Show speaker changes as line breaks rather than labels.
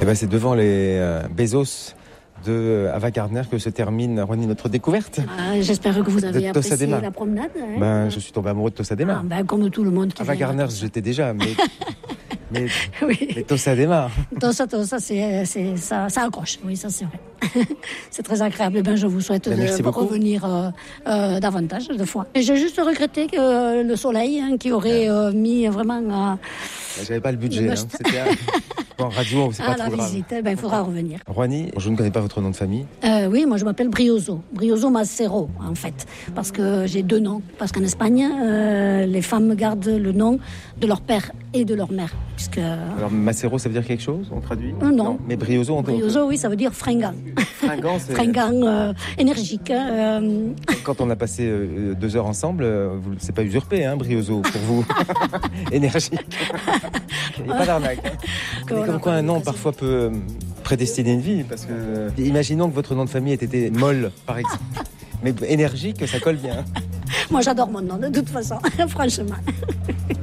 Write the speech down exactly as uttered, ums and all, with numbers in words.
Et ben c'est devant les euh, Bezos de Ava Gardner que se termine, Ronnie, notre découverte.
Ah, j'espère que vous avez
De
apprécié
Tossadema.
la promenade. Hein.
Ben, je suis tombé amoureux de Tossadema.
Ah, ben, comme tout le monde qui
Ava
vient
Gardner,
à Tossa.
j'étais déjà, mais, mais,
Oui.
mais Tossadema.
Tossa, Tossa, c'est, c'est, ça, ça accroche. Oui, ça c'est vrai. C'est très agréable. Ben, je vous souhaite
Ben, merci
de
beaucoup.
revenir euh, euh, davantage de fois. Et j'ai juste regretté que euh, le soleil, hein, qui aurait euh, mis vraiment euh,
J'avais pas le budget.
Le
Hein.
must.
C'était un- Bon, radio, c'est
à
pas
la
trop grave.
visite. Ben, il faudra revenir.
Ronnie, je ne connais pas votre nom de famille.
Euh, oui, moi je m'appelle Brioso, Brioso Macero en fait, parce que j'ai deux noms. Parce qu'en Espagne, euh, les femmes gardent le nom de leur père et de leur mère, puisque
Alors, Macero, ça veut dire quelque chose? On traduit?
Euh, non.
Mais Brioso, on
Brioso, oui, ça veut dire fringant,
Fringant, c'est...
fringant, euh, énergique. hein, euh,
Quand on a passé euh, deux heures ensemble, euh, vous- c'est pas usurpé, hein, Brioso, pour vous. Énergique. Il n'y a pas d'arnaque. Hein. Mais
Voilà,
comme quoi un nom
quasi.
parfois peut euh, prédestiner une vie, parce que euh, imaginons que votre nom de famille ait été Molle, par exemple. Mais énergique, ça colle bien.
Moi j'adore mon nom de toute façon, franchement.